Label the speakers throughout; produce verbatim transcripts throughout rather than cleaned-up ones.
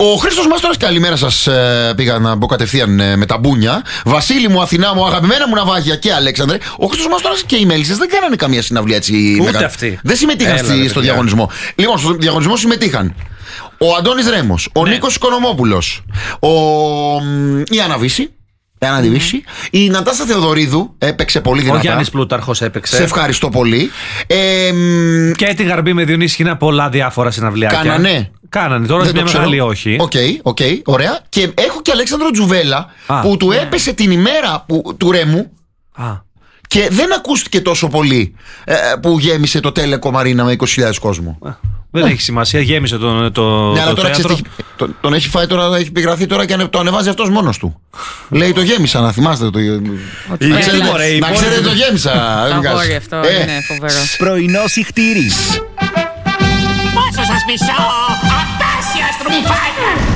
Speaker 1: Ο Χρήστος Μάστορας, καλημέρα σας. Ε, πήγα να μπω κατευθείαν ε, με τα μπούνια. Βασίλη μου, Αθηνά μου, αγαπημένα μου ναυάγια και Αλέξανδρε. Ο Χρήστος Μάστορας και οι Μέλισσες δεν κάνανε καμία συναυλία έτσι.
Speaker 2: Ούτε
Speaker 1: μεγα...
Speaker 2: αυτοί.
Speaker 1: Δεν συμμετείχαν Έλα, στη, στο διαγωνισμό. Λοιπόν, στο διαγωνισμό συμμετείχαν ο Αντώνης Ρέμος, ο ναι. Νίκος Οικονομόπουλος, ο... η Άννα Βύση. Ένα αντιβήσει. Mm. Η Νατάσα Θεοδωρίδου έπαιξε πολύ δυνατά.
Speaker 2: Ο Γιάννης Πλούταρχος έπαιξε.
Speaker 1: Σε ευχαριστώ πολύ. Ε,
Speaker 2: και τη Γαρμπή με Διονύση Χινά, πολλά διάφορα συναυλιάκια.
Speaker 1: Κάνανε.
Speaker 2: Κάνανε. Τώρα μια μεγάλη όχι.
Speaker 1: Οκ, okay, οκ, okay, ωραία. Και έχω και Αλέξανδρο Τζουβέλα ah. που του έπεσε την ημέρα που, του Ρέμου. Ah. Και δεν ακούστηκε τόσο πολύ ε, που γέμισε το Τέλεκο Μαρίνα με είκοσι χιλιάδες κόσμο. Ah.
Speaker 2: Δεν έχει σημασία, γέμισε το, το,
Speaker 1: ναι, αλλά
Speaker 2: το
Speaker 1: τώρα
Speaker 2: θέατρο.
Speaker 1: Ξέρεις, τον, τον έχει φάει τώρα, έχει επιγραφεί τώρα και το ανεβάζει αυτός μόνος του. Λέει το γέμισα, να θυμάστε το. Να ξέρετε, να ξέρετε το γέμισα.
Speaker 3: Αγόρι αυτό, είναι φοβερό.
Speaker 4: Πρωινό συχτήρι.
Speaker 5: Πόσο σας μισώ, απέσια στρουμφάνια.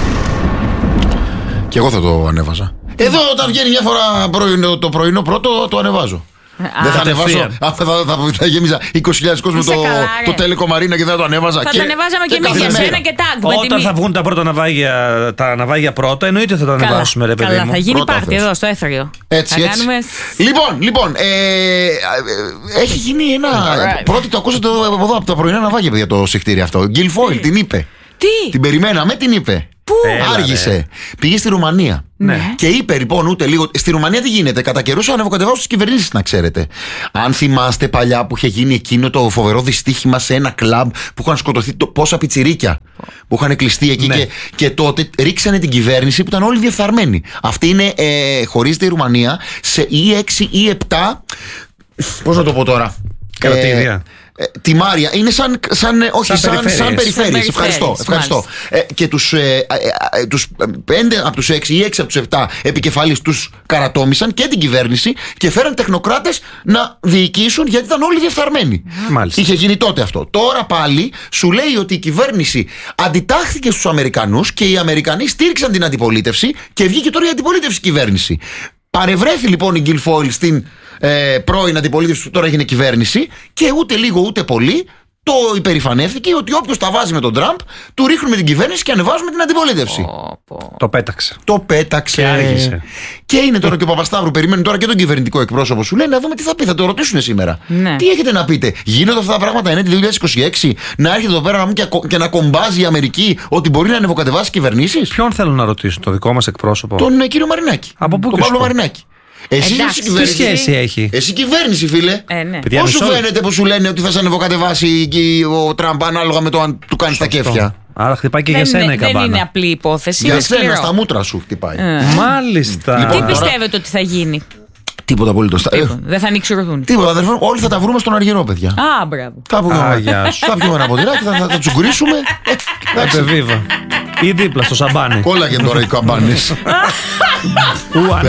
Speaker 1: Και εγώ θα το ανέβαζα. Εδώ όταν βγαίνει μια φορά πρωινό, το πρωινό πρώτο το ανεβάζω. Α, δεν θα ανεβάσω. Α, θα, θα, θα, θα γέμιζα είκοσι χιλιάδες κόσμο το, το Τέλεκο Μαρίνα και δεν θα το ανέβαζα.
Speaker 3: Θα
Speaker 1: και,
Speaker 3: το ανεβάζαμε και εμείς για ένα και τάγκ.
Speaker 2: Όταν θα βγουν τα πρώτα ναυάγια, τα ναυάγια πρώτα, εννοείται θα το ανεβάσουμε, ρε παιδί
Speaker 3: μου.
Speaker 2: Καλά,
Speaker 3: θα γίνει πάρτι εδώ στο Έθριο.
Speaker 1: Έτσι, έτσι. Κάνουμε... Λοιπόν, λοιπόν ε, ε, έχει γίνει ένα. Right. Πρώτη το ακούσατε εδώ από τα πρωινά ναυάγια, παιδιά, το συχτήρι αυτό. Γκίλ Φόιλ την είπε.
Speaker 3: Τι?
Speaker 1: Την περιμέναμε, την είπε.
Speaker 3: Πού?
Speaker 1: Άργησε. Έλα, πήγε στη Ρουμανία.
Speaker 3: Ναι.
Speaker 1: Και είπε λοιπόν ούτε λίγο. Στη Ρουμανία τι γίνεται? Κατά καιρούς ανεβοκατεβάζουν στις κυβερνήσεις, να ξέρετε. Αν θυμάστε παλιά που είχε γίνει εκείνο το φοβερό δυστύχημα σε ένα κλαμπ που είχαν σκοτωθεί το, πόσα πιτσιρίκια που είχαν κλειστεί εκεί. Ναι. Και, και τότε ρίξανε την κυβέρνηση που ήταν όλοι διεφθαρμένοι. Αυτή είναι. Ε, χωρίζεται η Ρουμανία σε ή έξι ή επτά. Πώς να το πω τώρα.
Speaker 2: Κρατήδια.
Speaker 1: Ε, τη Μάρια είναι σαν, σαν, όχι, σαν, σαν, περιφέρειες. σαν περιφέρειες. Ευχαριστώ. ευχαριστώ. Ε, και τους, ε, ε, ε, τους πέντε από τους έξι ή έξι από τους επτά επικεφαλείς τους καρατόμησαν και την κυβέρνηση και φέραν τεχνοκράτες να διοικήσουν γιατί ήταν όλοι διεφθαρμένοι.
Speaker 2: Μάλιστα.
Speaker 1: Είχε γίνει τότε αυτό. Τώρα πάλι σου λέει ότι η κυβέρνηση αντιτάχθηκε στους Αμερικανούς και οι Αμερικανοί στήριξαν την αντιπολίτευση και βγήκε τώρα η αντιπολίτευση κυβέρνηση. Παρευρέθη λοιπόν η Γκίλ Φόιλ στην ε, πρώην αντιπολίτευση που τώρα έγινε κυβέρνηση και ούτε λίγο ούτε πολύ το υπερηφανεύθηκε ότι όποιος τα βάζει με τον Τραμπ του ρίχνουμε την κυβέρνηση και ανεβάζουμε την αντιπολίτευση.
Speaker 3: Oh, oh.
Speaker 2: Το πέταξε.
Speaker 1: Το πέταξε.
Speaker 2: Και άργησε.
Speaker 1: Και είναι τώρα και ο Παπασταύρου, περιμένει τώρα και τον κυβερνητικό εκπρόσωπο. Σου λέει να δούμε τι θα πει, θα το ρωτήσουν σήμερα.
Speaker 3: Ναι.
Speaker 1: Τι έχετε να πείτε? Γίνονται αυτά τα πράγματα ενέτη δύο χιλιάδες είκοσι έξι να έρχεται εδώ πέρα και, και να κομπάζει η Αμερική ότι μπορεί να ανεβοκατεβάσει κυβερνήσεις?
Speaker 2: Ποιον θέλουν να ρωτήσουν, το δικό μας εκπρόσωπο?
Speaker 1: Τον ε, κύριο Μαρινάκη.
Speaker 2: Από πού?
Speaker 1: Τον Παύλο Μαρινάκη. Εσύ
Speaker 2: τι σχέση έχει?
Speaker 1: Εσύ κυβέρνηση, φίλε.
Speaker 3: Ε, ναι.
Speaker 1: Πώς σου φαίνεται που σου λένε ότι θα σε ανεβοκατεβάσει ο Τραμπ ανάλογα με το αν του κάνει τα κέφια?
Speaker 2: Άρα χτυπάει και
Speaker 3: δεν,
Speaker 2: για σένα η καμπάνα.
Speaker 3: Δεν είναι απλή υπόθεση.
Speaker 1: Για σένα, στα μούτρα σου χτυπάει.
Speaker 3: Ε.
Speaker 2: Μάλιστα.
Speaker 3: Λοιπόν, τι πιστεύετε ότι θα γίνει?
Speaker 1: Τίποτα απολύτως.
Speaker 3: Δεν θα ανοίξει ουρδούνι.
Speaker 1: Τίποτα, αδερφέ. Όλοι θα τα βρούμε στον Αργυρό, παιδιά.
Speaker 3: Α, μπράβο.
Speaker 1: Κάπου θα πιούμε ένα ποτηράκι, θα, θα, θα τσουγκουρίσουμε.
Speaker 2: Επεβίβα. Ή δίπλα στο σαμπάνι.
Speaker 1: Κόλλαγε τώρα οι καμπάνες.